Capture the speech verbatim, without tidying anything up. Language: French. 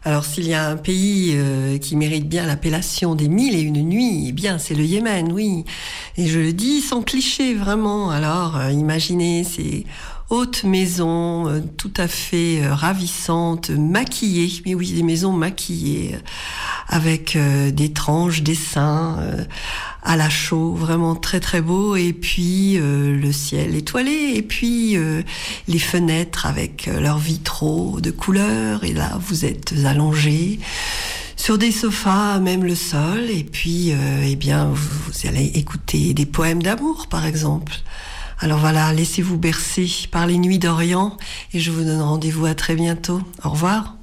Alors s'il y a un pays euh, qui mérite bien l'appellation des mille et une nuits, eh bien c'est le Yémen, oui. Et je le dis sans cliché, vraiment. Alors euh, imaginez ces hautes maisons euh, tout à fait euh, ravissantes, maquillées, mais oui, des maisons maquillées, euh, avec euh, d'étranges dessins euh, à la chaux, vraiment très très beau. Et puis euh, le ciel étoilé, et puis euh, les fenêtres avec euh, leurs vitraux de couleurs. Et là, vous êtes allongés sur des sofas, même le sol. Et puis, euh, eh bien, vous, vous allez écouter des poèmes d'amour, par exemple. Alors voilà, laissez-vous bercer par les nuits d'Orient et je vous donne rendez-vous à très bientôt. Au revoir.